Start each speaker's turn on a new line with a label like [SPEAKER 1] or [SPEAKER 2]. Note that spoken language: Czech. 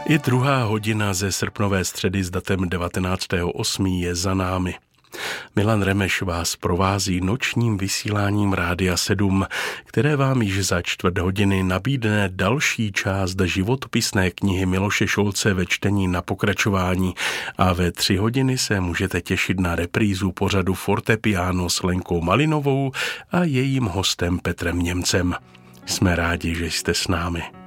[SPEAKER 1] I druhá hodina ze srpnové středy s datem 19.8. je za námi. Milan Remeš vás provází nočním vysíláním Rádia 7, které vám již za čtvrt hodiny nabídne další část životopisné knihy Miloše Šolce ve čtení na pokračování a ve 3 hodiny se můžete těšit na reprízu pořadu Fortepiano s Lenkou Malinovou a jejím hostem Petrem Němcem. Jsme rádi, že jste s námi.